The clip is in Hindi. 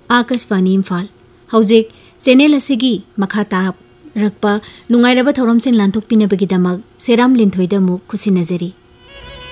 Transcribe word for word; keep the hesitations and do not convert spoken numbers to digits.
आकाशवाणी इम्फाल हौजिक चैनल असिगी मखा तारक्पा नुंगाइरबा थौरमसिन लांथोकपिनबगिदमक सेराम लिंथोइदमु खुसिनजरी।